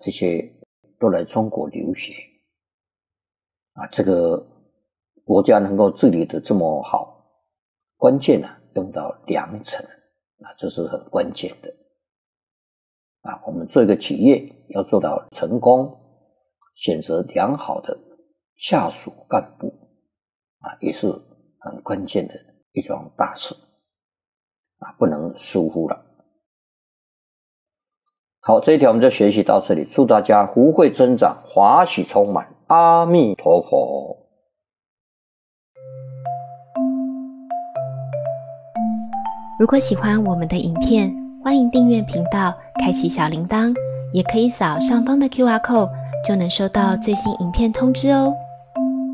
这些都来中国留学这个国家能够治理的这么好，关键用到良臣这是很关键的我们做一个企业要做到成功，选择良好的下属干部也是很关键的一桩大事不能疏忽了。好，这一条我们就学习到这里，祝大家福慧增长，华喜充满，阿弥陀佛。 如果喜欢我们的影片，欢迎订阅频道，开启小铃铛，也可以扫上方的 QR code， 就能收到最新影片通知哦。